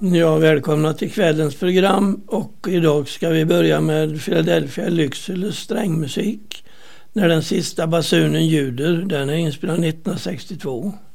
Ja, välkomna till kvällens program och idag ska vi börja med Philadelphia Lycksele strängmusik. När den sista basunen ljuder, den är inspelad 1962.